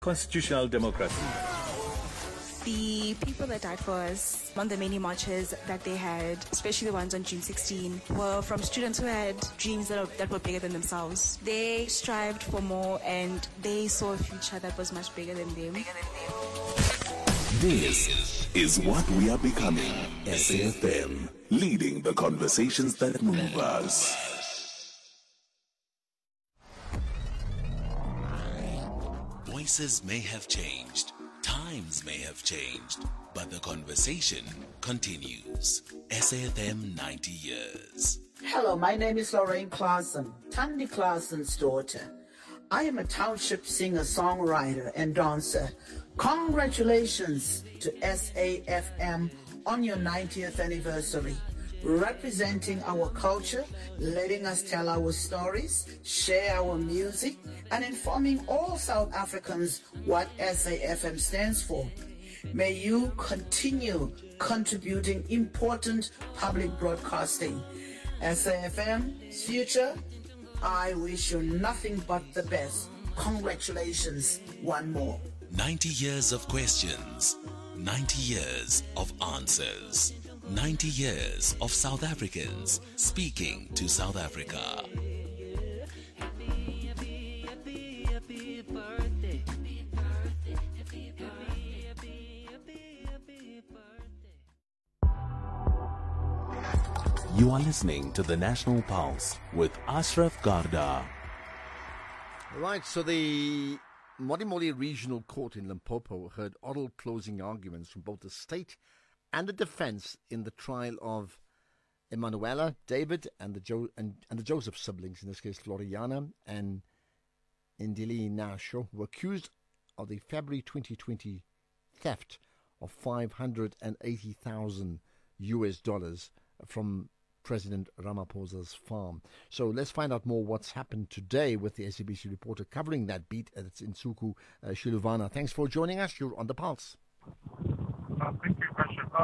Constitutional democracy. The people that died for us on the many marches that they had, especially the ones on June 16, were from students who had dreams that were bigger than themselves. They strived for more and they saw a future that was much bigger than them. This is what we are becoming. SAFM, leading the conversations that move us. Voices may have changed, times may have changed, but the conversation continues. SAFM 90 years. Hello, my name is Lorraine Claassen, Tandy Claassen's daughter. I am a township singer, songwriter, and dancer. Congratulations to SAFM on your 90th anniversary, representing our culture, letting us tell our stories, share our music, and informing all South Africans what SAFM stands for. May you continue contributing important public broadcasting. SAFM's future, I wish you nothing but the best. Congratulations, one more. 90 years of questions, 90 years of answers, 90 years of South Africans speaking to South Africa. You are listening to the National Pulse with Ashraf Garda. Right, so the Modimolle Regional Court in Limpopo heard oral closing arguments from both the state and the defense in the trial of Emanuela, David, and the Joseph siblings, in this case Floriana and Indili Nasho, were accused of the February 2020 theft of $580,000 from President Ramaphosa's farm. So let's find out more what's happened today with the SABC reporter covering that beat. It's Insuku Shiluvana. Thanks for joining us. You're on the Pulse. Thank you,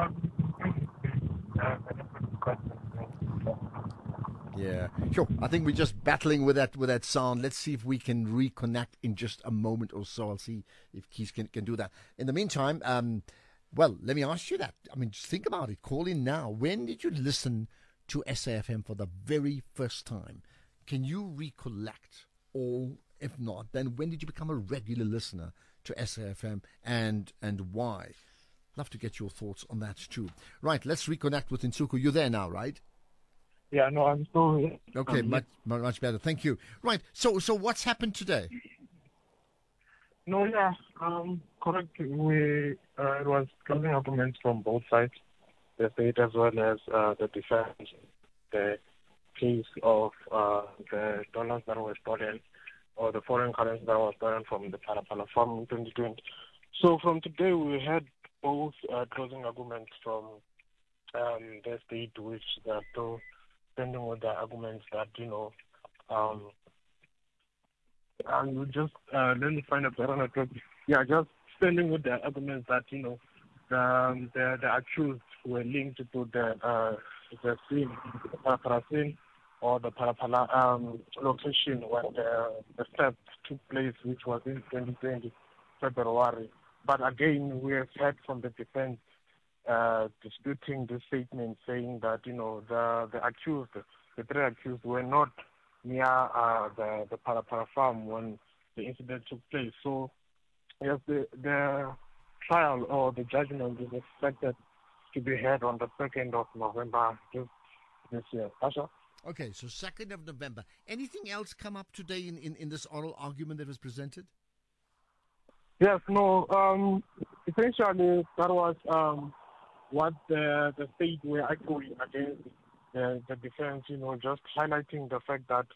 Yeah, sure. I think we're just battling with that sound. Let's see if we can reconnect in just a moment or so. I'll see if Keith can do that. In the meantime, well, let me ask you that. I mean, just think about it. Call in now. When did you listen to SAFM for the very first time? Can you recollect? Or if not, then when did you become a regular listener to SAFM and why? Love to get your thoughts on that too. Right, let's reconnect with Insuku. You're there now, right? Yeah, no, I'm still here. Okay, much better. Thank you. Right, so what's happened today? No, yeah, correct. It was closing arguments from both sides, the state as well as the defense, the case of the dollars that were stolen or the foreign currency that was stolen from the Phala farm in 2020. So from today, we had both closing arguments from the state, which they're still standing with the arguments that, and we just let me find a better network. Yeah, just standing with the arguments that the accused were linked to the scene, the Phala scene, or the Phala location where the theft took place, which was in 2020 February. But again, we have heard from the defense disputing this statement, saying that the accused, the three accused, were not near the Phala farm when the incident took place. So, yes, the trial or the judgment is expected to be held on the 2nd of November this year. Asha? Okay, so 2nd of November. Anything else come up today in this oral argument that was presented? Yes, no. Essentially, that was what the state were arguing against the defense. Just highlighting the fact that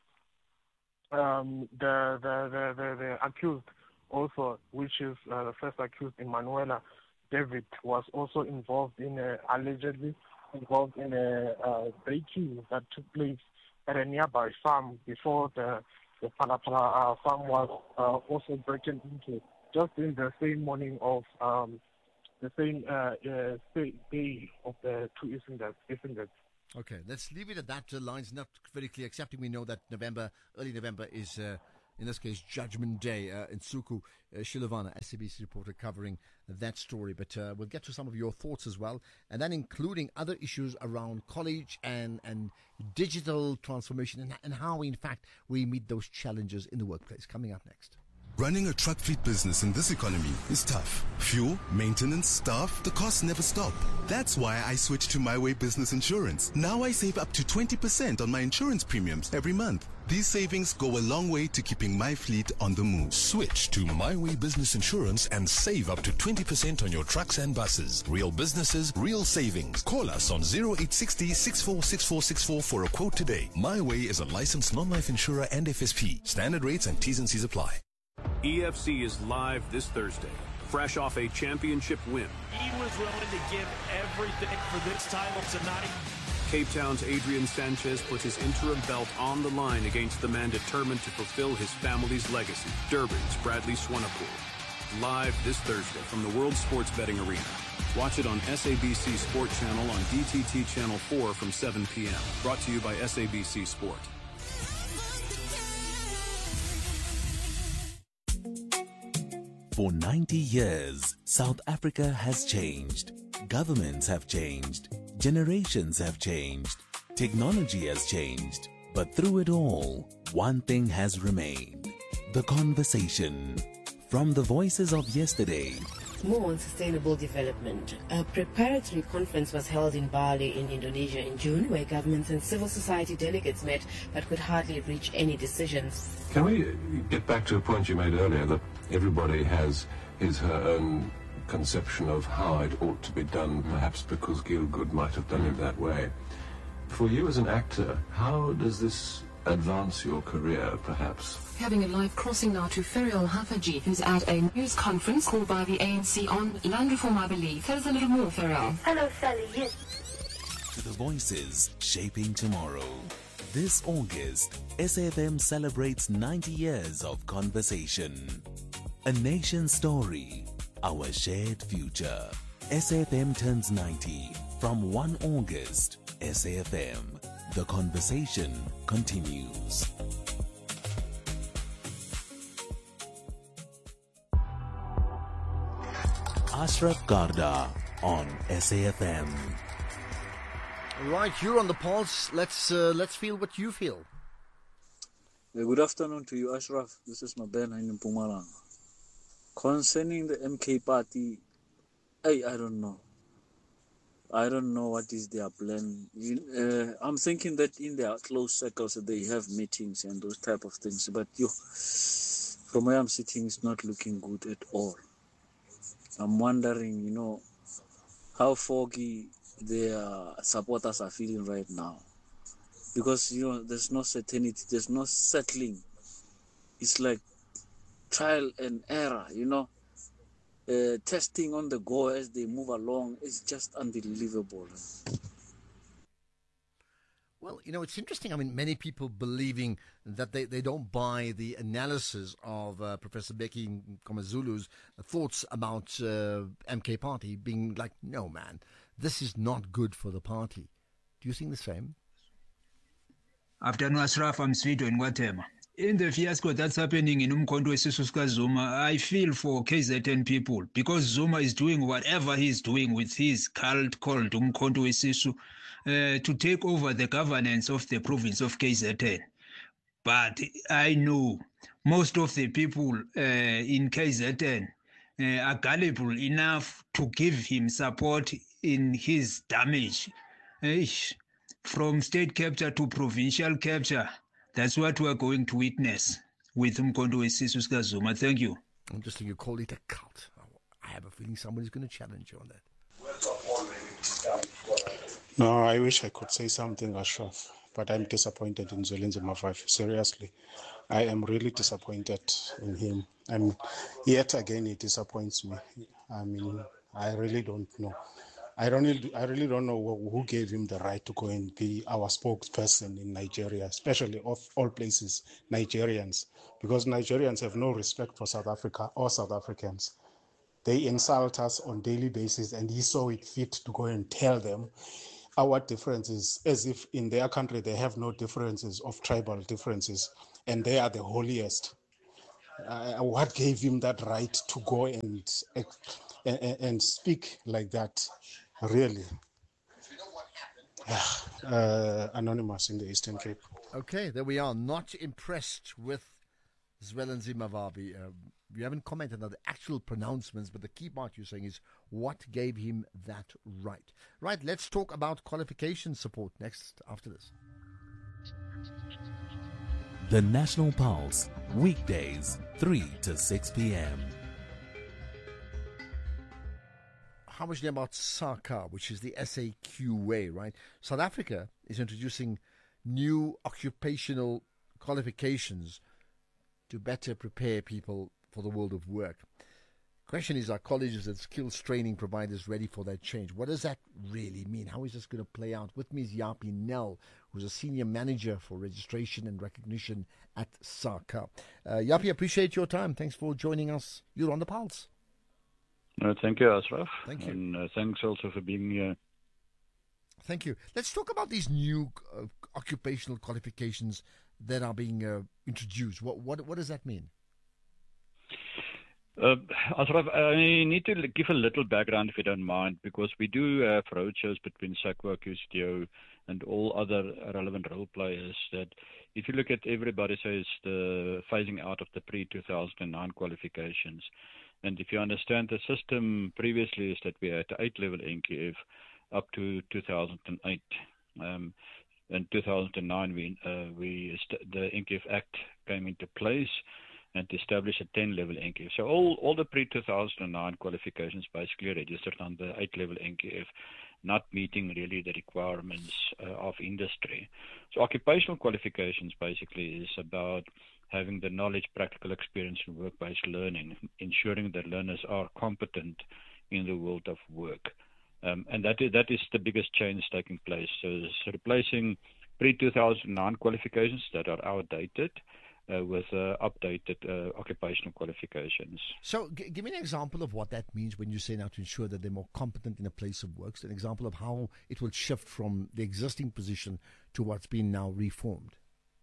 the accused also, which is the first accused, Emanuela David, was also allegedly involved in a break-in that took place at a nearby farm before the Phala farm was also broken into, just in the same morning of the same day of the two incidents. Okay, let's leave it at that. The line's not very clear, excepting we know that early November is in this case, Judgment Day in Nsuku. Shilovana, SABC reporter, covering that story. But we'll get to some of your thoughts as well, and then including other issues around college and digital transformation and how, in fact, we meet those challenges in the workplace. Coming up next. Running a truck fleet business in this economy is tough. Fuel, maintenance, staff, the costs never stop. That's why I switched to My Way Business Insurance. Now I save up to 20% on my insurance premiums every month. These savings go a long way to keeping my fleet on the move. Switch to My Way Business Insurance and save up to 20% on your trucks and buses. Real businesses, real savings. Call us on 0860 646464 for a quote today. My Way is a licensed non-life insurer and FSP. Standard rates and T's and C's apply. EFC is live this Thursday, fresh off a championship win. He was willing to give everything for this title tonight. Cape Town's Adrian Sanchez put his interim belt on the line against the man determined to fulfill his family's legacy, Durban's Bradley Swanepoel. Live this Thursday from the World Sports Betting Arena. Watch it on SABC Sport Channel on DTT Channel 4 from 7 p.m. Brought to you by SABC Sport. For 90 years, South Africa has changed. Governments have changed. Generations have changed. Technology has changed. But through it all, one thing has remained. The conversation. From the voices of yesterday. More on sustainable development. A preparatory conference was held in Bali in Indonesia in June, where governments and civil society delegates met but could hardly reach any decisions. Can we get back to a point you made earlier, that everybody has her own conception of how it ought to be done, perhaps because Gielgud might have done it that way. For you as an actor, how does this advance your career, perhaps? Having a live crossing now to Ferial Hafaji, who's at a news conference called by the ANC on land reform, I believe. Tell us a little more, Ferial. Hello, Sally. Yes. To the voices shaping tomorrow. This August, SAFM celebrates 90 years of conversation. A nation's story, our shared future. SAFM turns 90 from 1 August. SAFM, the conversation continues. Ashraf Garda on SAFM. Right, you're on the pulse. Let's feel what you feel. Good afternoon to you, Ashraf. This is Maben in Mpumalanga. Concerning the MK party, I don't know. I don't know what is their plan. I'm thinking that in their close circles they have meetings and those type of things. But from where I'm sitting, it's not looking good at all. I'm wondering, how foggy their supporters are feeling right now. Because, there's no certainty, there's no settling. It's like trial and error, testing on the go as they move along. It's just unbelievable. Well, it's interesting. I mean, many people believing that they don't buy the analysis of Professor Bheki Mkhwezulu's thoughts about MK Party, being like, no, man, this is not good for the party. Do you think the same? Afternoon, Ashraf. I'm Sweeto in Guatemala. In the fiasco that's happening in Umkhonto weSisulu Zuma, I feel for KZN people, because Zuma is doing whatever he's doing with his cult called Umkhonto weSisulu to take over the governance of the province of KZN. But I know most of the people in KZN are gullible enough to give him support in his damage. From state capture to provincial capture, that's what we're going to witness with Umkhonto weSisulu Zuma. Thank you. Interesting, you call it a cult. I have a feeling somebody's going to challenge you on that. No, I wish I could say something, Ashraf, but I'm disappointed in Zwelinzima Mafafi. Seriously, I am really disappointed in him. Yet again, it disappoints me. I mean, I really don't know. I really don't know who gave him the right to go and be our spokesperson in Nigeria, especially of all places, Nigerians, because Nigerians have no respect for South Africa or South Africans. They insult us on daily basis, and he saw it fit to go and tell them our differences, as if in their country they have no differences of tribal differences, and they are the holiest. what gave him that right to go and speak like that, really. Anonymous in the Eastern Cape. Okay, there we are. Not impressed with Zwelinzima Vavi. You haven't commented on the actual pronouncements, but the key part you're saying is what gave him that right. Right, let's talk about qualification support next after this. The National Pulse, weekdays, 3 to 6 p.m. How much about SAQA, which is the SAQA, right? South Africa is introducing new occupational qualifications to better prepare people for the world of work. Question is, are colleges and skills training providers ready for that change? What does that really mean? How is this going to play out? With me is Yapi Nel, who's a senior manager for registration and recognition at SAQA. Yapi, appreciate your time. Thanks for joining us. You're on the Pulse. Thank you, Ashraf. Thank you. And thanks also for being here. Thank you. Let's talk about these new occupational qualifications that are being introduced. What does that mean? Ashraf, I need to give a little background, if you don't mind, because we do have roadshows between SAQA, QCTO, and all other relevant role players. That if you look at everybody says the phasing out of the pre-2009 qualifications. And if you understand the system previously is that we had 8-level NQF up to 2008. In 2009, the NQF Act came into place and established a 10-level NQF. So all the pre-2009 qualifications basically registered on the 8-level NQF, not meeting really the requirements of industry. So occupational qualifications basically is about having the knowledge, practical experience, and work-based learning, ensuring that learners are competent in the world of work. And that is the biggest change taking place. So it's replacing pre-2009 qualifications that are outdated with updated occupational qualifications. So give me an example of what that means when you say now to ensure that they're more competent in a place of work. So an example of how it will shift from the existing position to what's been now reformed.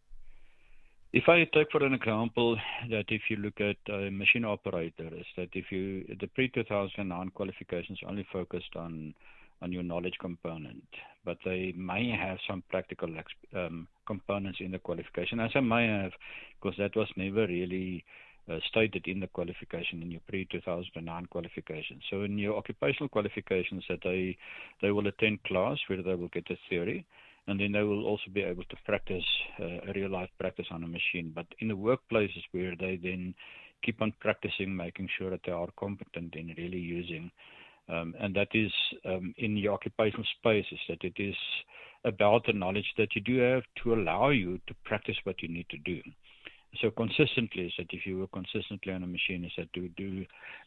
If I take for an example that if you look at machine operators, that the pre-2009 qualifications only focused on your knowledge component, but they may have some practical components in the qualification, as I may have, because that was never really stated in the qualification in your pre-2009 qualification. So in your occupational qualifications, that they will attend class where they will get the theory, and then they will also be able to practice, real-life practice on a machine. But in the workplaces where they then keep on practicing, making sure that they are competent in really using. And that is in your occupational spaces, that it is about the knowledge that you do have to allow you to practice what you need to do. So consistently is that if you work consistently on a machine, is that to do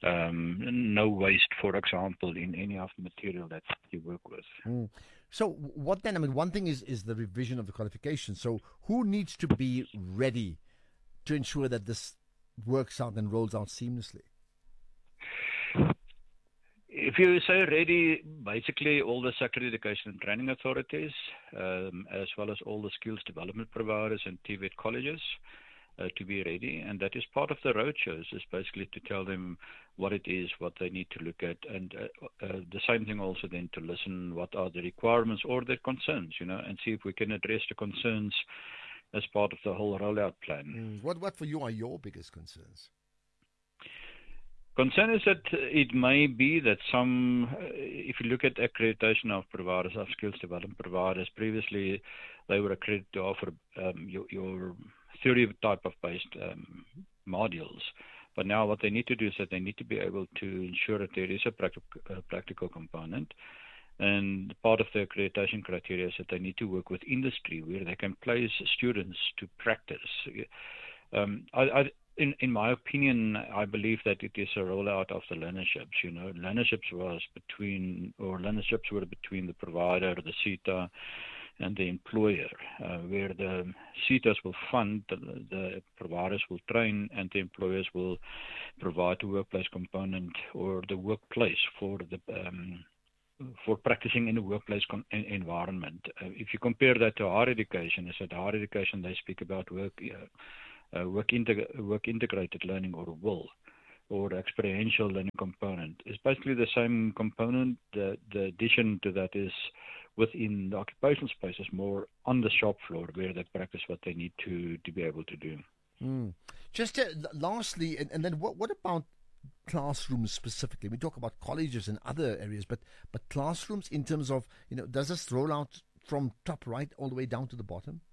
no waste, for example, in any of the material that you work with. So what then? I mean, one thing is the revision of the qualification. So who needs to be ready to ensure that this works out and rolls out seamlessly? If you say ready, basically all the secondary education and training authorities, as well as all the skills development providers and TVET colleges, to be ready. And that is part of the roadshows, is basically to tell them what it is, what they need to look at, and the same thing also then to listen what are the requirements or their concerns, and see if we can address the concerns as part of the whole rollout plan. What for you are your biggest concerns? Concern is that it may be that if you look at accreditation of providers, of skills development providers, previously they were accredited to offer your theory type of based modules. But now what they need to do is that they need to be able to ensure that there is a practical component. And part of the accreditation criteria is that they need to work with industry where they can place students to practice. In my opinion, I believe that it is a rollout of the learnerships. Learnerships were between the provider, the SETA, and the employer, where the SETAs will fund, the providers will train, and the employers will provide the workplace component or the workplace for practicing in a workplace environment. If you compare that to higher education, is that higher education they speak about work work integrated learning or WIL, or experiential learning component. It's basically the same component. The addition to that is within the occupational space is more on the shop floor where they practice what they need to be able to do. Just lastly, and then what about classrooms specifically? We talk about colleges and other areas, but classrooms in terms of, does this roll out from top right all the way down to the bottom?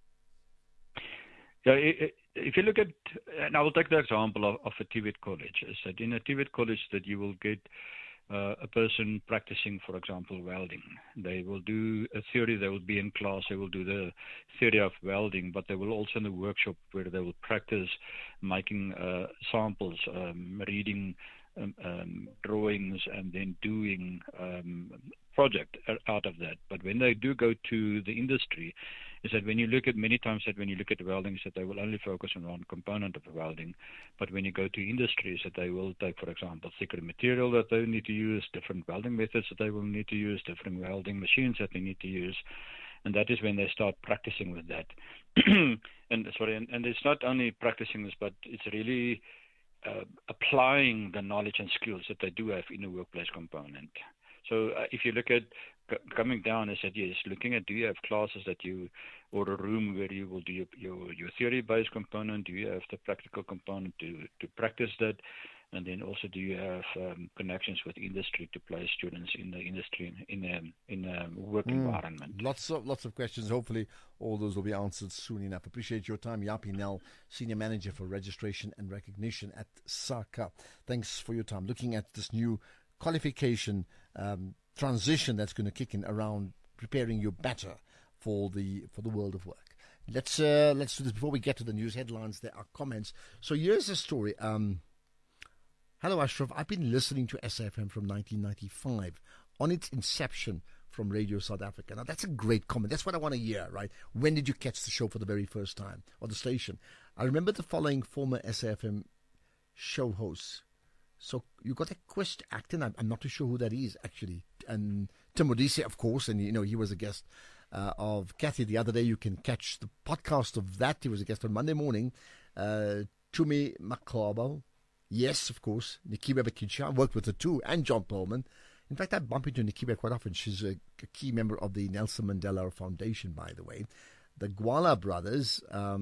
Yeah, if you look at, and I will take the example of a TVET college, is that in a TVET college that you will get a person practicing, for example, welding. They will do a theory, they will be in class, they will do the theory of welding, but they will also in the workshop where they will practice making samples, reading drawings, and then doing project out of that. But when they do go to the industry, is that when you look at many times that when you look at welding, is that they will only focus on one component of welding. But when you go to industries, that they will take, for example, thicker material that they need to use, different welding methods that they will need to use, different welding machines that they need to use. And that is when they start practicing with that. And it's not only practicing this, but it's really applying the knowledge and skills that they do have in a workplace component. So if you look at coming down, I said, yes, looking at, do you have classes that you, or a room where you will do your theory-based component? Do you have the practical component to practice that? And then also, do you have connections with industry to place students in the industry in a work environment? Lots of questions. Hopefully, all those will be answered soon enough. Appreciate your time, Yapi Nel, Senior Manager for Registration and Recognition at SACA. Thanks for your time. Looking at this new qualification transition that's going to kick in around preparing you better for the world of work. Let's do this before we get to the news headlines. There are comments. So here's a story. Hello, Ashraf. I've been listening to SAFM from 1995 on its inception from Radio South Africa. Now, that's a great comment. That's what I want to hear, right? When did you catch the show for the very first time, or the station? I remember the following former SAFM show hosts. So you got a Quest Acton. I'm not too sure who that is, actually. And Tim Odise, of course, and, he was a guest of Kathy the other day. You can catch the podcast of that. He was a guest on Monday morning. Tumi Makabo. Yes, of course. Nikiba Bakicha. I worked with her too, and John Perlman. In fact, I bump into Nikiba quite often. She's a key member of the Nelson Mandela Foundation, by the way. The Gwala brothers,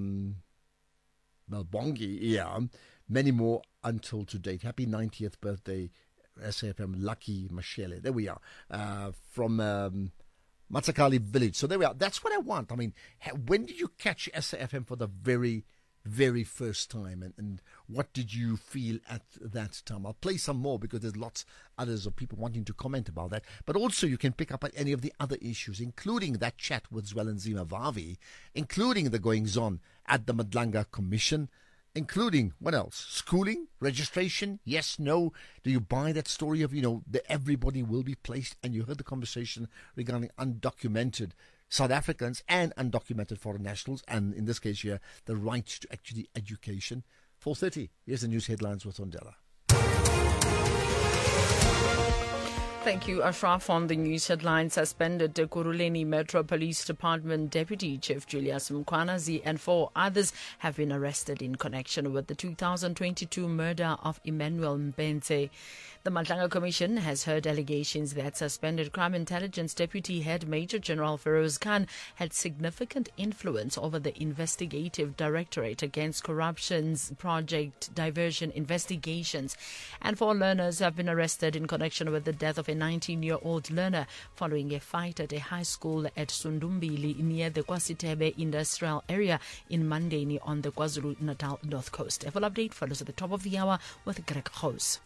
Malbongi, yeah, many more until to date. Happy 90th birthday, SAFM Lucky Mashele. There we are. From Matsakali Village. So there we are. That's what I want. I mean, when did you catch SAFM for the very, very first time? And what did you feel at that time? I'll play some more because there's lots others of people wanting to comment about that. But also you can pick up at any of the other issues, including that chat with Zwelinzima Vavi, including the goings-on at the Madlanga Commission, including, what else? Schooling, registration, yes, no. Do you buy that story of, that everybody will be placed? And you heard the conversation regarding undocumented South Africans and undocumented foreign nationals, and in this case here, the right to actually education. 4:30, here's the news headlines with Ondela. Thank you, Ashraf. On the news headlines, suspended Kuruleni Metro Police Department Deputy Chief Julius Mkwanazi and 4 others have been arrested in connection with the 2022 murder of Emmanuel Mbenze. The Madlanga Commission has heard allegations that suspended Crime Intelligence Deputy Head Major General Feroz Khan had significant influence over the Investigative Directorate Against Corruption's Project Diversion investigations. And 4 learners have been arrested in connection with the death of a 19-year-old learner following a fight at a high school at Sundumbili near the Kwasitebe industrial area in Mandeni on the KwaZulu-Natal North Coast. A full update follows at the top of the hour with Greg House.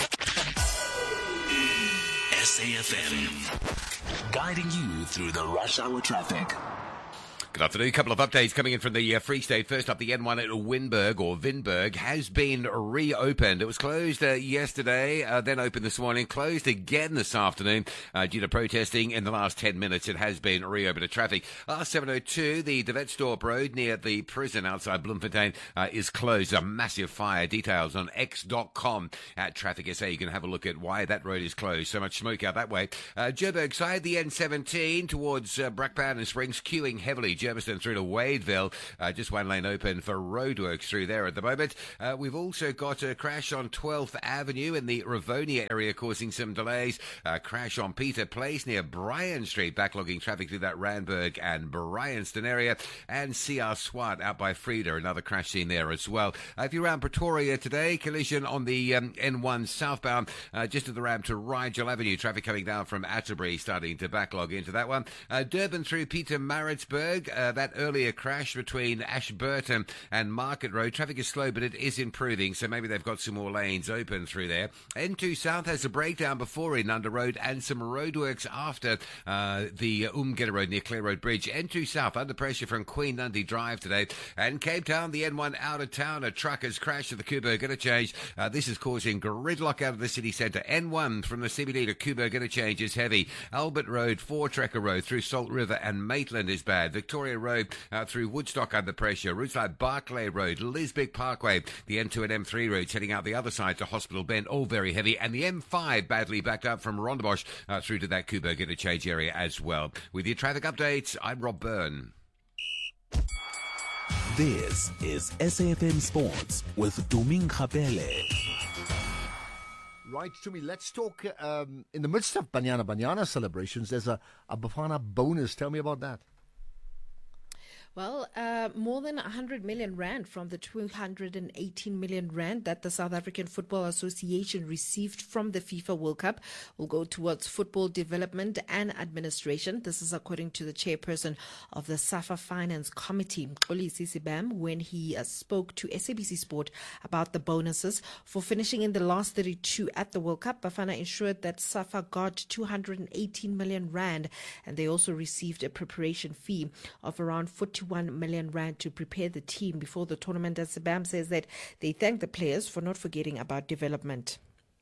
SAFM, guiding you through the rush hour traffic. Good afternoon. A couple of updates coming in from the Free State. First up, the N1 at Winburg has been reopened. It was closed yesterday, then opened this morning, closed again this afternoon due to protesting in the last 10 minutes. It has been reopened to traffic. R702, the De Wetstorp Road near the prison outside Bloemfontein is closed. A massive fire. Details on x.com at Traffic SA. You can have a look at why that road is closed. So much smoke out that way. Joburg side, the N17 towards Brakpan and Springs, queuing heavily. Germiston through to Wadeville. Just one lane open for roadworks through there at the moment. We've also got a crash on 12th Avenue in the Rivonia area causing some delays. Crash on Peter Place near Bryan Street, backlogging traffic through that Randburg and Bryanston area. And CR Swat out by Freda, another crash scene there as well. If you're around Pretoria today, collision on the N1 southbound, just at the ramp to Rigel Avenue. Traffic coming down from Atterbury starting to backlog into that one. Durban through Peter Maritzburg, that earlier crash between Ashburton and Market Road. Traffic is slow, but it is improving, so maybe they've got some more lanes open through there. N2 South has a breakdown before in Under Road and some roadworks after the Umgeda Road near Clare Road Bridge. N2 South under pressure from Queen Nundy Drive today. And Cape Town, the N1 out of town. A truck has crashed at the Kuberg Interchange. This is causing gridlock out of the city centre. N1 from the CBD to Kuberg Interchange is heavy. Albert Road, Trekker Road through Salt River and Maitland is bad. Victoria Road through Woodstock under pressure. Routes like Barclay Road, Lisbeth Parkway, the N2 and M3 roads heading out the other side to Hospital Bend, all very heavy. And the M5 badly backed up from Rondebosch through to that Kuberg Interchange area as well. With your traffic updates, I'm Rob Byrne. This is SAFM Sports with Doming Kapele. Right, to me, let's talk in the midst of Banyana celebrations, there's a Bafana bonus. Tell me about that. Well, more than 100 million rand from the 218 million rand that the South African Football Association received from the FIFA World Cup will go towards football development and administration. This is according to the chairperson of the SAFA Finance Committee, Xolisi Sibam, when he spoke to SABC Sport about the bonuses for finishing in the last 32 at the World Cup. Bafana ensured that SAFA got 218 million rand, and they also received a preparation fee of around 41 million rand to prepare the team before the tournament. As Sibam says that they thank the players for not forgetting about development.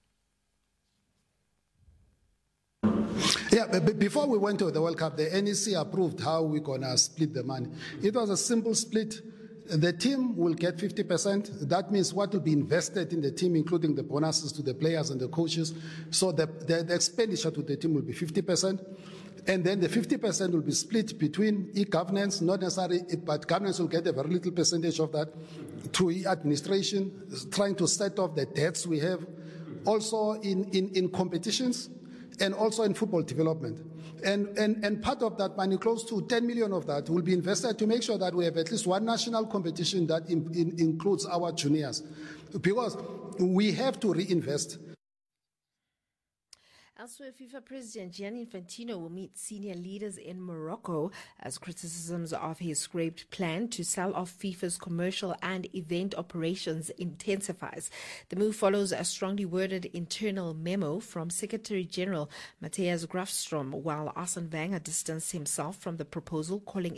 Yeah, but before we went to the World Cup, the NEC approved how we're going to split the money. It was a simple split. The team will get 50%. That means what will be invested in the team, including the bonuses to the players and the coaches. So the expenditure to the team will be 50%. And then the 50% will be split between e-governance, not necessarily, but governance will get a very little percentage of that, through e-administration, trying to set off the debts we have, also in competitions, and also in football development. And part of that money, close to 10 million of that, will be invested to make sure that we have at least one national competition that includes our juniors. Because we have to reinvest. Elsewhere, FIFA President Gianni Infantino will meet senior leaders in Morocco as criticisms of his scrapped plan to sell off FIFA's commercial and event operations intensifies. The move follows a strongly worded internal memo from Secretary General Matthias Grafstrom, while Arsene Wenger distanced himself from the proposal, calling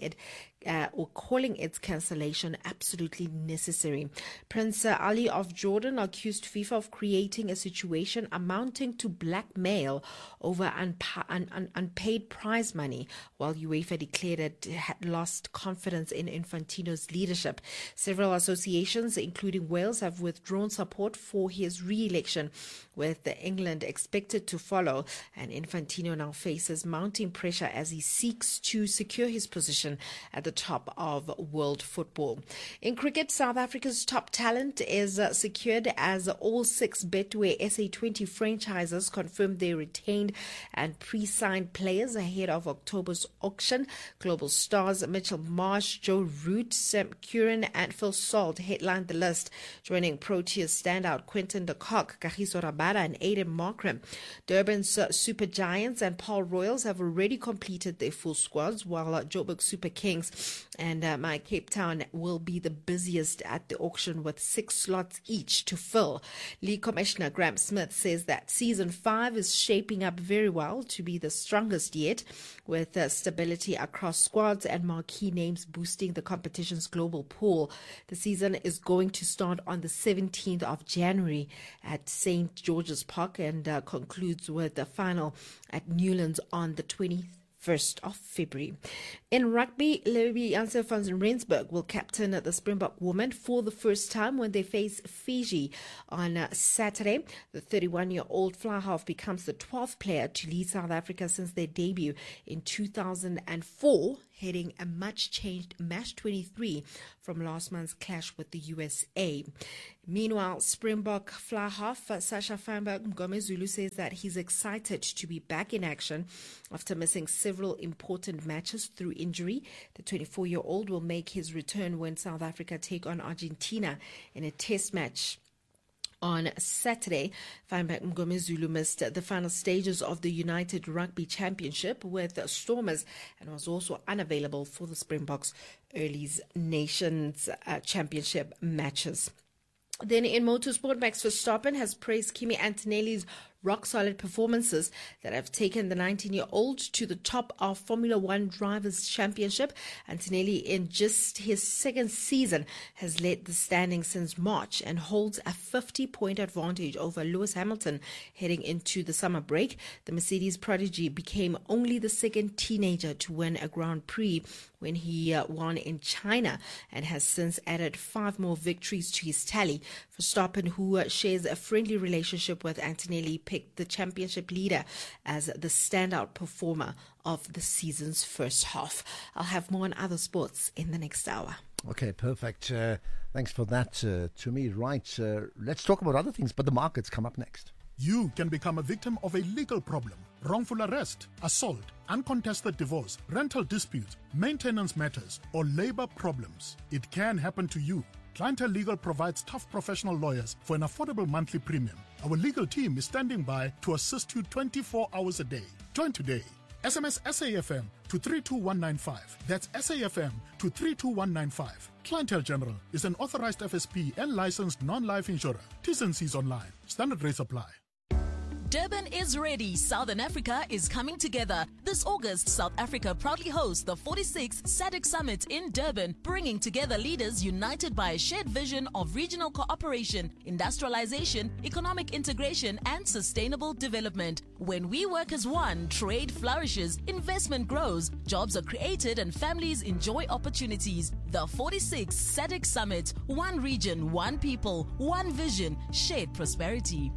its cancellation absolutely necessary. Prince Ali of Jordan accused FIFA of creating a situation amounting to blackmail over unpaid prize money, while UEFA declared it had lost confidence in Infantino's leadership. Several associations, including Wales, have withdrawn support for his re-election, with England expected to follow. And Infantino now faces mounting pressure as he seeks to secure his position at the top of world football. In cricket, South Africa's top talent is secured as all 6 Betway SA20 franchises confirmed their retained and pre-signed players ahead of October's auction. Global stars Mitchell Marsh, Joe Root, Sam Curran and Phil Salt headlined the list, joining Proteas standout Quinton de Kock, Kagiso Rabada and Aiden Markram. Durban's Super Giants and Paul Royals have already completed their full squads, while Joburg Super Kings and my Cape Town will be the busiest at the auction with 6 slots each to fill. League Commissioner Graham Smith says that Season 5 is shaping up very well to be the strongest yet, with stability across squads and marquee names boosting the competition's global pool. The season is going to start on the 17th of January at St. George's Park and concludes with the final at Newlands on the 23rd 1st of February. In rugby, Levi-Janse van Rensburg will captain the Springbok women for the first time when they face Fiji on Saturday. The 31-year-old fly half becomes the 12th player to lead South Africa since their debut in 2004, heading a much-changed match 23 from last month's clash with the USA. Meanwhile, Springbok fly half Sasha Feinberg Mngomezulu says that he's excited to be back in action after missing several important matches through injury. The 24-year-old will make his return when South Africa take on Argentina in a test match. On Saturday, Feinberg Mngomezulu missed the final stages of the United Rugby Championship with Stormers and was also unavailable for the Springboks Early Nations Championship matches. Then in motorsport, Max Verstappen has praised Kimi Antonelli's rock-solid performances that have taken the 19-year-old to the top of Formula One Drivers' Championship. Antonelli, in just his second season, has led the standings since March and holds a 50-point advantage over Lewis Hamilton heading into the summer break. The Mercedes prodigy became only the second teenager to win a Grand Prix when he won in China and has since added 5 more victories to his tally. Verstappen, who shares a friendly relationship with Antonelli, picked the championship leader as the standout performer of the season's first half. I'll have more on other sports in the next hour. Okay, perfect. Thanks for that, to me. Right, let's talk about other things, but the markets come up next. You can become a victim of a legal problem: wrongful arrest, assault, uncontested divorce, rental dispute, maintenance matters, or labor problems. It can happen to you. Clientele Legal provides tough professional lawyers for an affordable monthly premium. Our legal team is standing by to assist you 24 hours a day. Join today. SMS SAFM to 32195. That's SAFM to 32195. Clientele General is an authorized FSP and licensed non-life insurer. T's and C's online. Standard rates apply. Durban is ready. Southern Africa is coming together. This August, South Africa proudly hosts the 46th SADC Summit in Durban, bringing together leaders united by a shared vision of regional cooperation, industrialization, economic integration, and sustainable development. When we work as one, trade flourishes, investment grows, jobs are created, and families enjoy opportunities. The 46th SADC Summit. One region, one people, one vision, shared prosperity.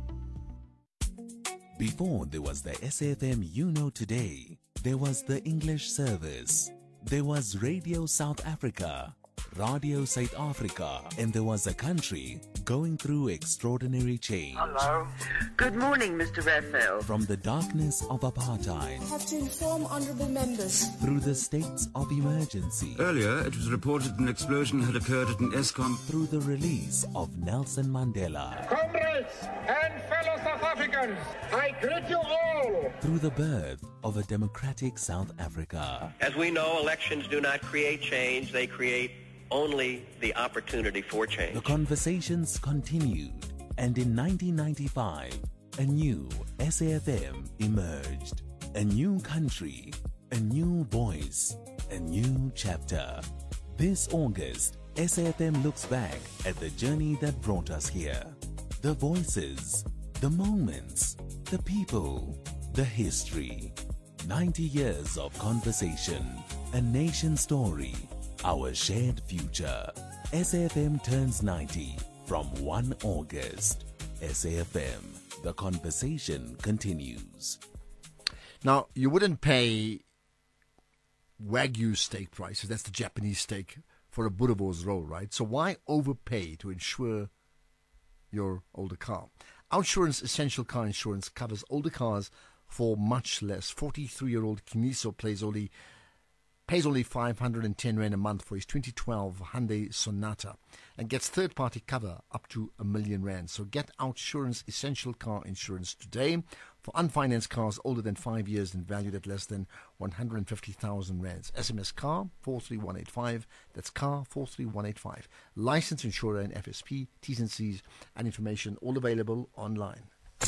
Before there was the SAFM you know today, there was the English service, there was Radio South Africa, Radio South Africa, and there was a country going through extraordinary change. Hello. Good morning, Mr. Raphael. From the darkness of apartheid, I have to inform honourable members, through the states of emergency. Earlier, it was reported an explosion had occurred at an Eskom. Through the release of Nelson Mandela. Comrades and fellow South Africans, I greet you all. Through the birth of a democratic South Africa. As we know, elections do not create change, they create only the opportunity for change. The conversations continued, and in 1995, a new SAFM emerged. A new country, a new voice, a new chapter. This August, SAFM looks back at the journey that brought us here. The voices, the moments, the people, the history. 90 years of conversation, a nation story, our shared future. SAFM turns 90 from 1 August. SAFM, the conversation continues. Now, you wouldn't pay Wagyu steak prices, that's the Japanese steak, for a Boerewors roll, right? So why overpay to insure your older car? OUTsurance Essential Car Insurance covers older cars for much less. 43-year-old Kiniso pays only 510 Rand a month for his 2012 Hyundai Sonata and gets third-party cover up to R1 million. So get OUTsurance Essential Car Insurance today for unfinanced cars older than 5 years and valued at less than 150,000 Rands. SMS CAR 43185. That's CAR 43185. Licensed insurer and FSP, T's and C's, and information all available online.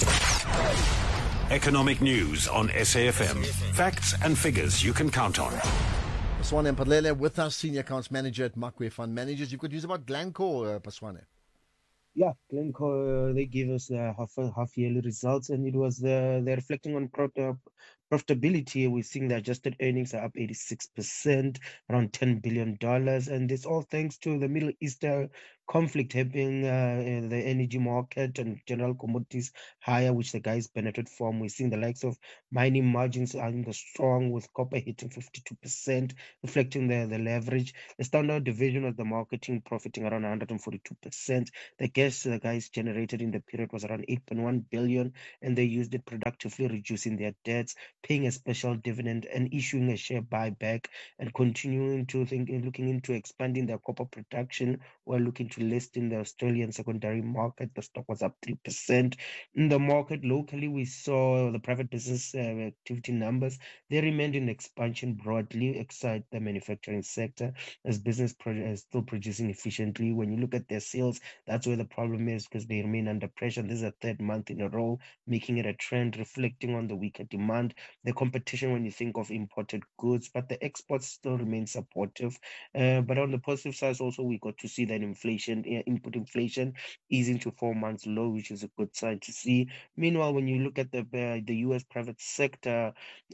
Economic news on SAFM. Facts and figures you can count on. Paswane Mpadlele with us, Senior Accounts Manager at Makwe Fund Managers. You've got news about Glencore, Paswane. Yeah, Glencore, they gave us half yearly results, and it was they're reflecting on profitability. We're seeing the adjusted earnings are up 86%, around $10 billion, and it's all thanks to the Middle East conflict helping the energy market and general commodities higher, which the guys benefit from. We're seeing the likes of mining margins are in the strong, with copper hitting 52%, reflecting the leverage. The standard division of the marketing profiting around 142%. The gas the guys generated in the period was around 8.1 billion, and they used it productively, reducing their debts, paying a special dividend, and issuing a share buyback, and continuing to looking into expanding their copper production while looking to list in the Australian secondary market. The stock was up 3%. In the market locally, we saw the private business activity numbers. They remained in expansion broadly, except the manufacturing sector, as business is still producing efficiently. When you look at their sales, that's where the problem is, because they remain under pressure. This is a third month in a row, making it a trend, reflecting on the weaker demand, the competition when you think of imported goods, but the exports still remain supportive. But on the positive side, also we got to see that input inflation easing to 4 months low, which is a good sign to see. Meanwhile, when you look at the U.S. private sector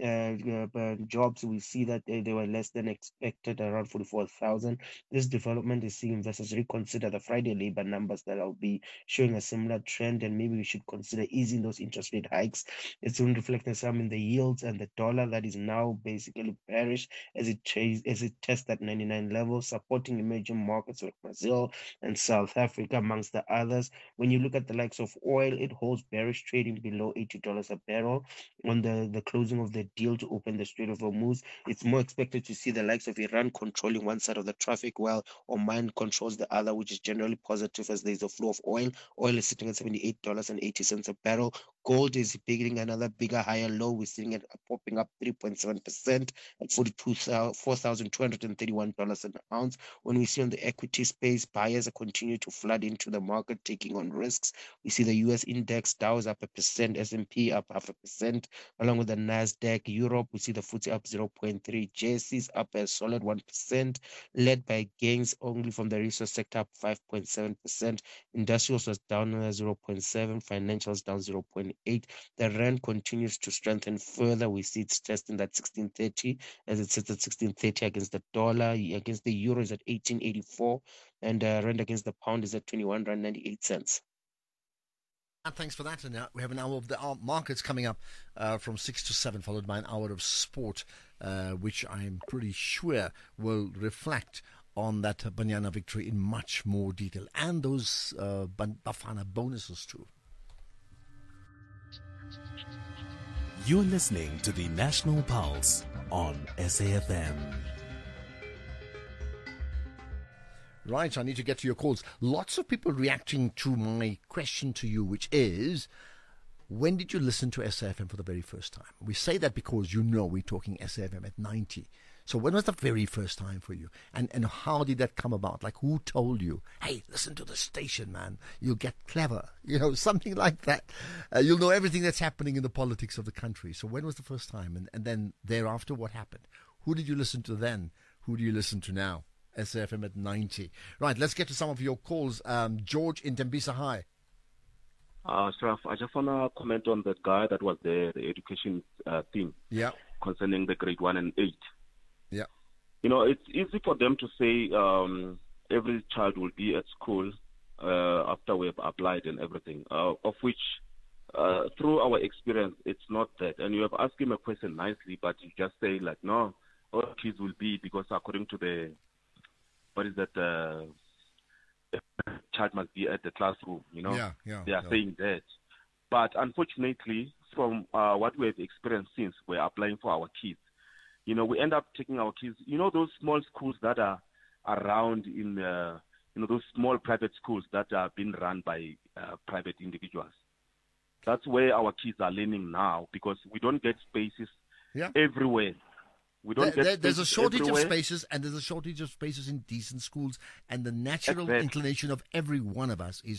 jobs, we see that they were less than expected, around 44,000. This development is seeing investors reconsider the Friday labor numbers that will be showing a similar trend, and maybe we should consider easing those interest rate hikes. It's soon reflecting some in the yields and the dollar that is now basically bearish as it tests that 99 level, supporting emerging markets like Brazil and South Africa amongst the others. When you look at the likes of oil, it holds bearish, trading below $80 a barrel on the closing of the deal to open the Strait of Hormuz. It's more expected to see the likes of Iran controlling one side of the traffic while Oman controls the other, which is generally positive as there's a flow of oil. Oil is sitting at $78.80 a barrel. Gold is beginning another bigger, higher low. We're seeing it popping up 3.7% at $4,231 an ounce. When we see on the equity space, buyers are continuing to flood into the market, taking on risks. We see the US index, Dow is up 1%, S&P up 0.5%, along with the NASDAQ. Europe, we see the FTSE up 0.3%, JSE's up a solid 1%, led by gains only from the resource sector, up 5.7%. Industrials was down 0.7%, financials down 0.8%. The rand continues to strengthen further. We see it's testing that 1630 as it sits at 1630 against the dollar. Against the euro is at 1884, and rand against the pound is at 21 rand 98 cents. Thanks for that. And now we have an hour of the markets coming up from 6 to 7, followed by an hour of sport, which I'm pretty sure will reflect on that Banyana victory in much more detail, and those Bafana bonuses too. You're listening to the National Pulse on SAFM. Right, I need to get to your calls. Lots of people reacting to my question to you, which is, when did you listen to SAFM for the very first time? We say that because we're talking SAFM at 90. So when was the very first time for you? And how did that come about? Like, who told you, hey, listen to the station, man. You'll get clever. Something like that. You'll know everything that's happening in the politics of the country. So when was the first time? And then thereafter, what happened? Who did you listen to then? Who do you listen to now? SAFM at 90. Right, let's get to some of your calls. George in Tembisa, hi. Sraf, I just want to comment on that guy that was there, the education thing. Yeah. Concerning the grade 1 and 8. Yeah. It's easy for them to say every child will be at school after we have applied and everything, of which through our experience, it's not that. And you have asked him a question nicely, but you just say like, no, all kids will be, because according to the, the child must be at the classroom, Yeah, they are saying that. But unfortunately, from what we have experienced since we're applying for our kids, we end up taking our kids, those small schools that are around in, those small private schools that are being run by private individuals. That's where our kids are learning now, because we don't get spaces everywhere. We don't there's a shortage everywhere. of spaces, and there's a shortage of spaces in decent schools, and the natural inclination of every one of us is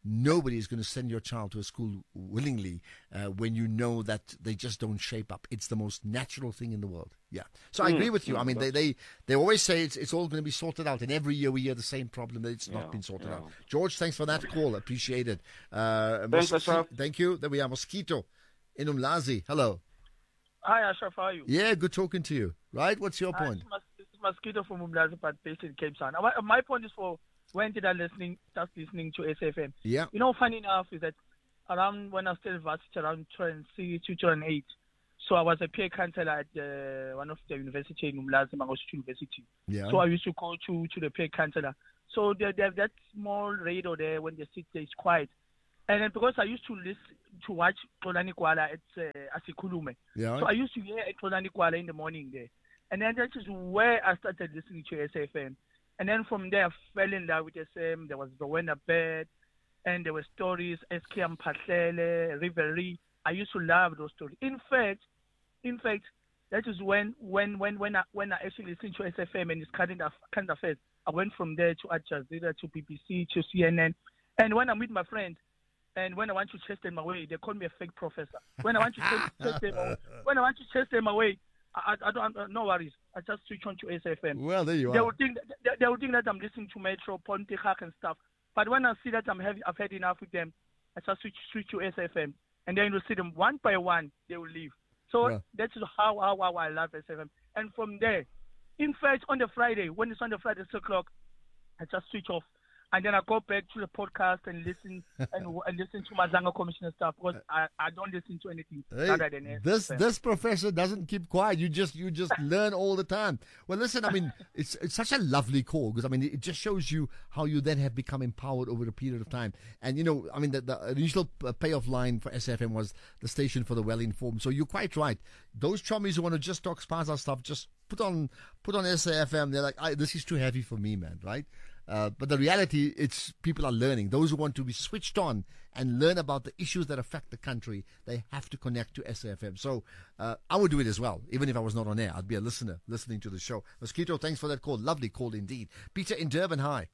nobody is going to send your child to a school willingly when you know that they just don't shape up. It's the most natural thing in the world. Yeah. So I agree with you. I mean, they always say it's all going to be sorted out, and every year we hear the same problem that it's not been sorted out. George, thanks for that call. Appreciate it. Thanks, Ashraf. Thank you. Then we have Mosquito in Umlazi. Hello. Hi, Ashraf. How are you? Yeah, good talking to you. Right? What's your point? This is Mosquito from Umlazi, but based in Cape Town. My point is for when did I start listening to SFM? Yeah. You know, funny enough is that around when I was still varsity, around 2008, so I was a peer counselor at one of the university in Umlazi, Mangosuthu University. Yeah. So I used to go to the peer counselor. So they have that small radio there when they sit there, it's quiet. And then because I used to watch Xolani Kwala at Asikhulume. Yeah. So I used to hear Xolani Kwala in the morning there. And then that is where I started listening to SFM. And then from there, I fell in love with SM. There was Rowena Bed, and there were stories, SKM Patlele, Rivery. I used to love those stories. In fact, that is when I actually listened to SFM and its current affairs. I went from there to Al Jazeera, to BBC, to CNN. And when I'm with my friends, and when I want to chase them away, they call me a fake professor. When I want to chase them away, I don't, no worries. I just switch on to SFM. Well, there you They are. would think that I'm listening to Metro, Pontiac and stuff. But when I see that I've had enough with them, I just switch to SFM. And then you'll see them one by one, they will leave. So that is how I love SFM. And from there, in fact, on the Friday, when it's on the Friday 6 o'clock, I just switch off. And then I go back to the podcast and listen and listen to Mazanga Commissioner stuff, because I don't listen to anything other than SFM. This professor doesn't keep quiet. You just learn all the time. Well, listen, I mean, it's such a lovely call, because I mean it just shows you how you then have become empowered over a period of time. And you know, I mean, the initial payoff line for SFM was the station for the well-informed. So you're quite right. Those chummies who want to just talk Spaza stuff, just put on SFM. They're like, this is too heavy for me, man. Right? But the reality, it's people are learning. Those who want to be switched on and learn about the issues that affect the country, they have to connect to SAFM. So I would do it as well. Even if I was not on air, I'd be a listener listening to the show. Mosquito, thanks for that call. Lovely call indeed. Peter in Durban, hi.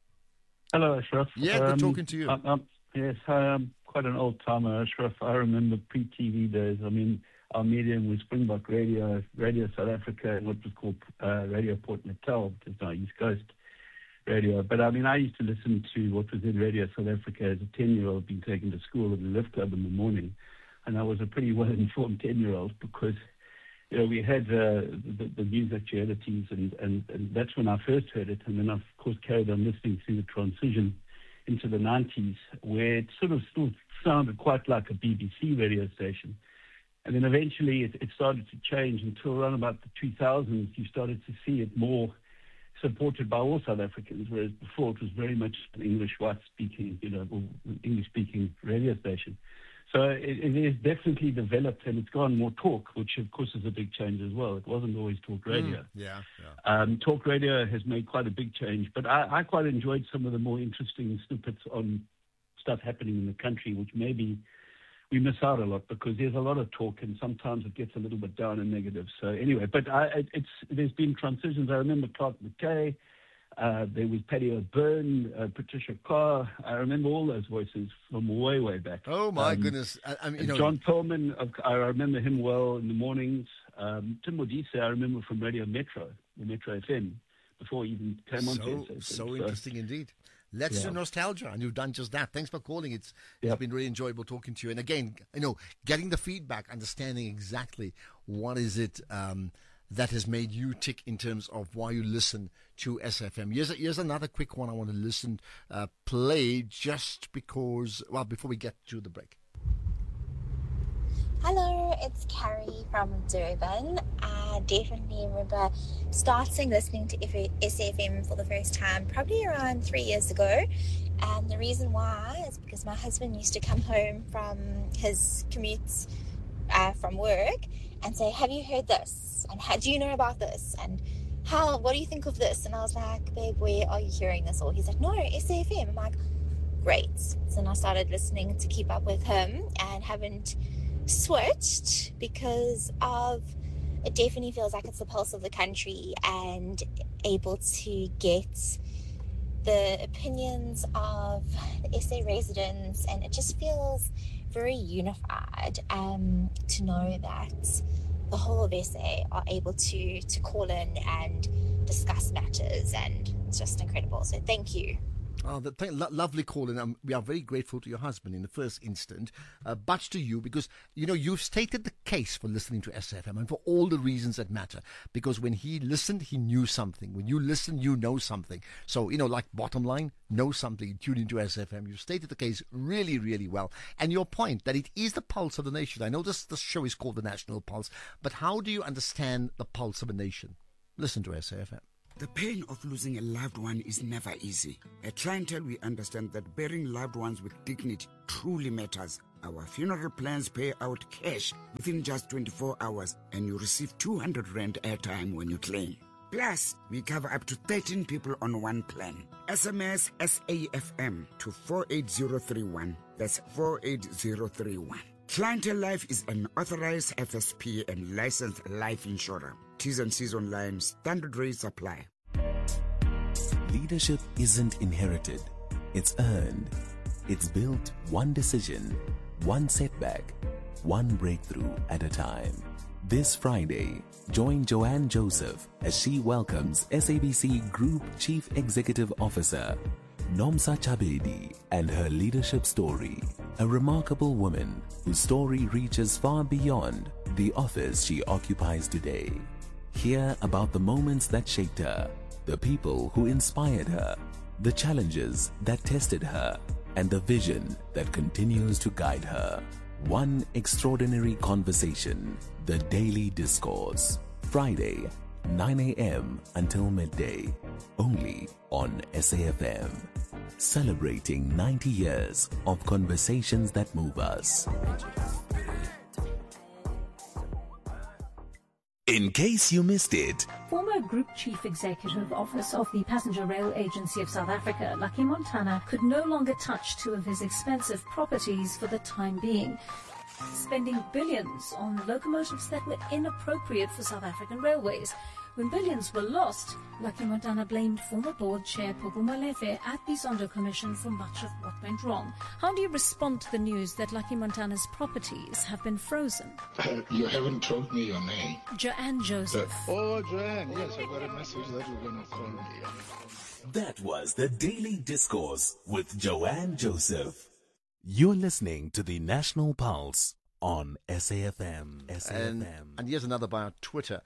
Hello, Ashraf. Yeah, good talking to you. Yes, I'm quite an old timer, Ashraf. I remember pre-TV days. I mean, our medium was Springbok Radio, Radio South Africa, and what was called Radio Port Natal, which is now East Coast Radio. But I mean, I used to listen to what was in Radio South Africa as a 10-year-old being taken to school at the Lift Club in the morning. And I was a pretty well-informed 10-year-old because, you know, we had the news actualities, and that's when I first heard it. And then I, of course, carried on listening through the transition into the 90s, where it sort of still sounded quite like a BBC radio station. And then eventually it started to change until around about the 2000s, you started to see it more supported by all South Africans, whereas before it was very much an English white-speaking, you know, or English-speaking radio station. So it is definitely developed, and it's gone more talk, which of course is a big change as well. It wasn't always talk radio. Talk radio has made quite a big change, but I quite enjoyed some of the more interesting snippets on stuff happening in the country, which maybe we miss out a lot because there's a lot of talk and sometimes it gets a little bit down and negative. So anyway, but there's been transitions. I remember Clark McKay, there was Paddy O'Byrne, Patricia Carr. I remember all those voices from way, way back. Oh my goodness. I mean, John Tolman, I remember him well in the mornings. Tim Modise, I remember from Radio Metro, the Metro FM, before he even came on to SFM. So interesting indeed. Let's do nostalgia, and you've done just that. Thanks for calling. It's been really enjoyable talking to you. And again, you know, getting the feedback, understanding exactly what is it that has made you tick in terms of why you listen to SFM. Here's another quick one I want to play just because, well, before we get to the break. Hello, it's Carrie from Durban. I definitely remember starting listening to SFM for the first time probably around 3 years ago. And the reason why is because my husband used to come home from his commutes from work and say, have you heard this? And how do you know about this? And what do you think of this? And I was like, babe, where are you hearing this? Or he's like, no, SFM. I'm like, great. So then I started listening to keep up with him and haven't switched because it definitely feels like it's the pulse of the country and able to get the opinions of the SA residents, and it just feels very unified to know that the whole of SA are able to call in and discuss matters, and it's just incredible. So thank you. Oh, lovely call, and we are very grateful to your husband in the first instant, but to you, because, you've stated the case for listening to SAFM, and for all the reasons that matter, because when he listened, he knew something. When you listen, you know something. So, like bottom line, know something, tune into SAFM. You've stated the case really, really well. And your point that it is the pulse of the nation. I know this show is called The National Pulse, but how do you understand the pulse of a nation? Listen to SAFM. The pain of losing a loved one is never easy. At Clientele, we understand that burying loved ones with dignity truly matters. Our funeral plans pay out cash within just 24 hours, and you receive 200 Rand airtime when you claim. Plus, we cover up to 13 people on one plan. SMS SAFM to 48031. That's 48031. Clientele Life is an authorized FSP and licensed life insurer. T's and C's online. Standard rates apply. Leadership isn't inherited. It's earned. It's built one decision, one setback, one breakthrough at a time. This Friday, join Joanne Joseph as she welcomes SABC Group Chief Executive Officer Nomsa Chabedi and her leadership story. A remarkable woman whose story reaches far beyond the office she occupies today. Hear about the moments that shaped her, the people who inspired her, the challenges that tested her, and the vision that continues to guide her. One extraordinary conversation, the Daily Discourse. Friday, 9 a.m. until midday. Only on SAFM. Celebrating 90 years of conversations that move us. In case you missed it, former Group Chief Executive Office of the Passenger Rail Agency of South Africa, Lucky Montana, could no longer touch two of his expensive properties for the time being, spending billions on locomotives that were inappropriate for South African railways. When billions were lost, Lucky Montana blamed former board chair Popo Molefe at the Zondo Commission for much of what went wrong. How do you respond to the news that Lucky Montana's properties have been frozen? You haven't told me your name. Joanne Joseph. Joanne, yes, I got a message that you're going to call me. That was the Daily Discourse with Joanne Joseph. You're listening to the National Pulse on SAFM. And here's another by Twitter.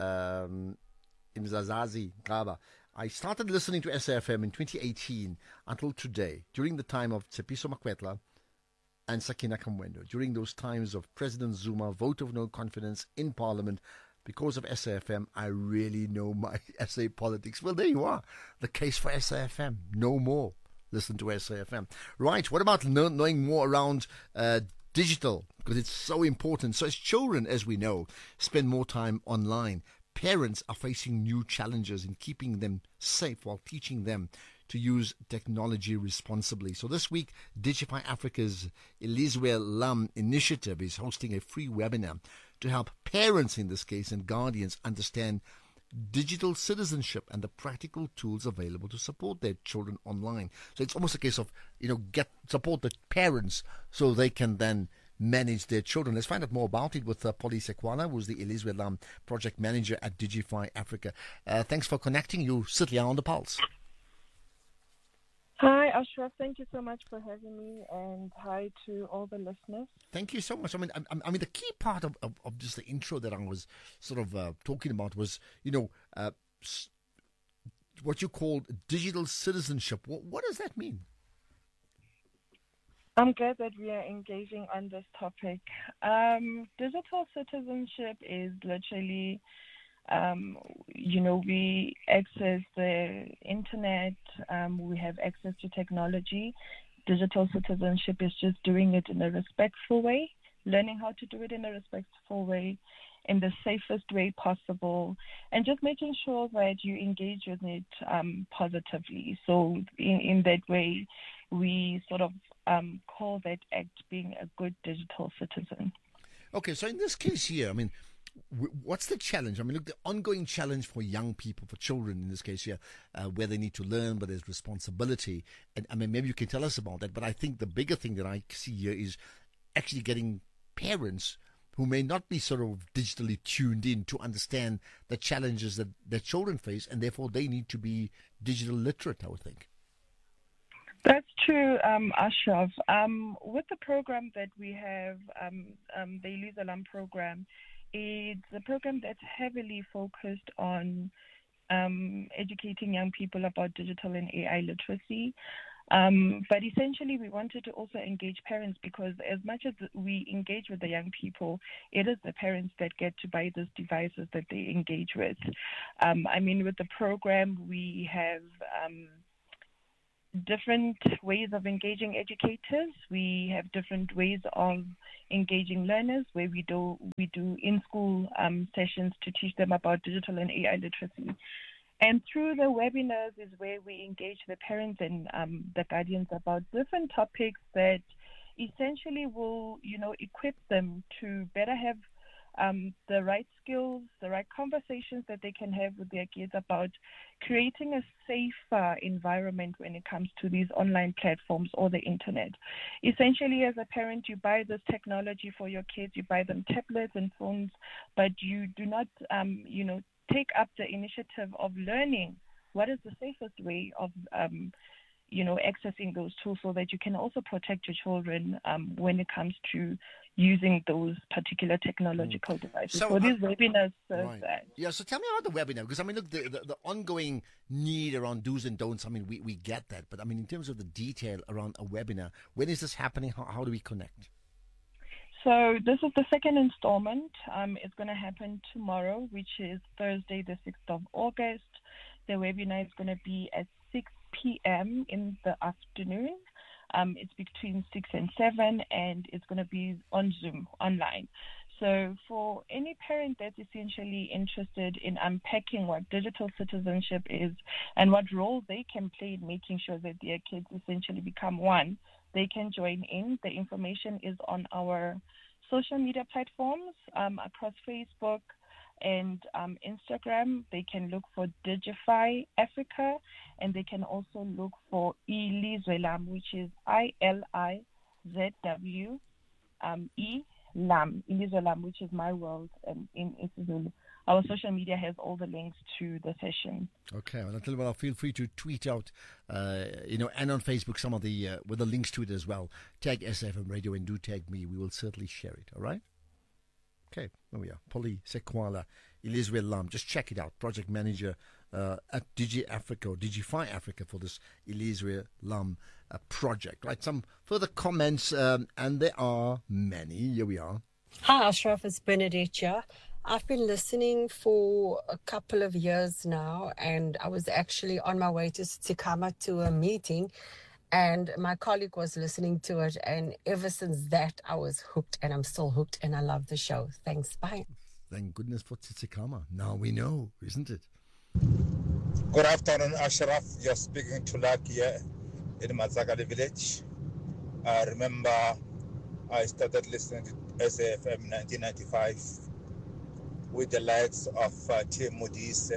Imzazazi Gaba. I started listening to SAFM in 2018 until today, during the time of Tsepiso Makwetla and Sakina Kamwendo, during those times of President Zuma vote of no confidence in Parliament. Because of SAFM, I really know my SA politics. Well, there you are. The case for SAFM. No more. Listen to SAFM. Right, what about knowing more around digital? Because it's so important. So as children, as we know, spend more time online. Parents are facing new challenges in keeping them safe while teaching them to use technology responsibly. So this week, Digify Africa's Elizwe Lam initiative is hosting a free webinar to help parents, in this case, and guardians understand digital citizenship and the practical tools available to support their children online. So it's almost a case of, support the parents so they can then manage their children. Let's find out more about it with Polly Sekwala, who's the Elizwe Lam project manager at Digify Africa. Thanks for connecting. You sit here on the Pulse. Hi, Ashraf. Thank you so much for having me, and hi to all the listeners. Thank you so much. I mean, the key part of just the intro that I was sort of talking about was, what you call digital citizenship. What does that mean? I'm glad that we are engaging on this topic. Digital citizenship is literally, we access the internet, we have access to technology. Digital citizenship is just doing it in a respectful way, learning how to do it in a respectful way, in the safest way possible, and just making sure that you engage with it positively. So in that way, we sort of call that act being a good digital citizen. Okay, so in this case here, what's the challenge? I mean, look, the ongoing challenge for young people, for children in this case here, where they need to learn, but there's responsibility. And I mean, maybe you can tell us about that. But I think the bigger thing that I see here is actually getting parents who may not be sort of digitally tuned in to understand the challenges that their children face, and therefore they need to be digital literate, I would think. That's true, Ashraf. With the program that we have, the Elise Alam program, it's a program that's heavily focused on educating young people about digital and AI literacy. But essentially, we wanted to also engage parents, because as much as we engage with the young people, it is the parents that get to buy those devices that they engage with. I mean, with the program, we have different ways of engaging educators. We have different ways of engaging learners, where we do in-school sessions to teach them about digital and AI literacy. And through the webinars is where we engage the parents and the guardians about different topics that essentially will, equip them to better have the right skills, the right conversations that they can have with their kids about creating a safer environment when it comes to these online platforms or the internet. Essentially, as a parent, you buy this technology for your kids, you buy them tablets and phones, but you do not, take up the initiative of learning what is the safest way of accessing those tools, so that you can also protect your children when it comes to using those particular technological devices. So these webinars serve that. Yeah, so tell me about the webinar, because I mean, look, the ongoing need around do's and don'ts, I mean, we get that, but I mean, in terms of the detail around a webinar, when is this happening? How do we connect? So this is the second installment. It's going to happen tomorrow, which is Thursday, the 6th of August. The webinar is going to be at 6 p.m. in the afternoon. It's between 6 and 7, and it's going to be on Zoom, online. So for any parent that's essentially interested in unpacking what digital citizenship is and what role they can play in making sure that their kids essentially become one, they can join in. The information is on our social media platforms across Facebook and Instagram. They can look for Digify Africa, and they can also look for Elise Alam, which is ILIZW Lam, Elise Alam, which is my world in isiZulu. Our social media has all the links to the session. Okay, well, I'll feel free to tweet out, and on Facebook some of the with the links to it as well. Tag SAFM Radio and do tag me. We will certainly share it. All right. Okay, there we are. Polly Sekwala, Elise Alam. Just check it out. Project manager at Digify Africa for this Elise Alam project. Right. Some further comments, and there are many. Here we are. Hi, Ashraf. It's Benedict here. I've been listening for a couple of years now, and I was actually on my way to Tsitsikamma to a meeting, and my colleague was listening to it, and ever since that, I was hooked, and I'm still hooked, and I love the show. Thanks. Bye. Thank goodness for Tsitsikamma. Now we know, isn't it? Good afternoon, Ashraf. You're speaking to Lucky here in Matsakali village. I remember I started listening to SAFM in 1995 with the likes of Tim Modise,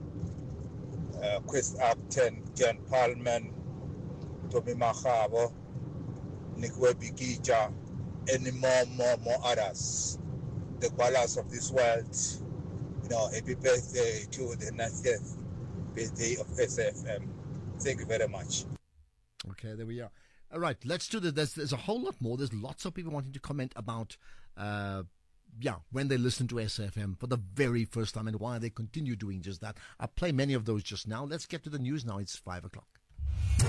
Chris Upton, John Palman, Tommy Mahabo, Nikwe Bikija, and more others. The Koalas of this world. Happy birthday to the 90th birthday of SAFM. Thank you very much. Okay, there we are. All right, let's do this. There's a whole lot more. There's lots of people wanting to comment about when they listen to SAFM for the very first time and why they continue doing just that. I'll play many of those just now. Let's get to the news now. It's 5 o'clock.